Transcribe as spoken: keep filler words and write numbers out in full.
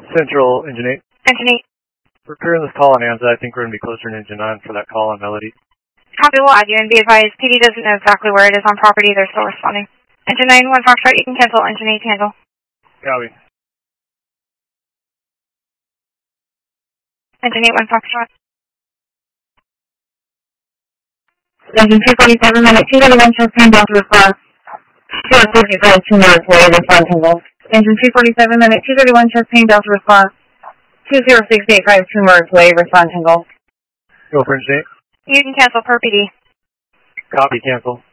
Central, Engine eight. Engine eight. Preparing this call on A N Z A. I think we're going to be closer to Engine nine for that call on Melody. Copy, we'll add you and be advised. P D doesn't know exactly where it is on property. They're still responding. Engine nine, one Foxtrot, you can cancel. Engine eight, cancel. Copy. Engine eight, one Foxtrot. Engine two forty-seven, minute two thirty-one, shows pan down to response. two oh six eight five, two minutes away, respond single. Engine two forty-seven, minute two thirty-one, shows pan down to response. two oh six eight five, two minutes away, respond single. Go for Engine eight. You can cancel per P D. Copy, cancel.